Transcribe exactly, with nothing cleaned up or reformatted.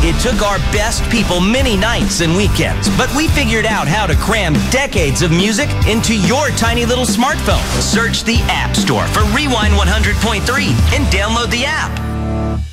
It took our best people many nights and weekends, but we figured out how to cram decades of music into your tiny little smartphone. Search the App Store for Rewind one hundred point three and download the app.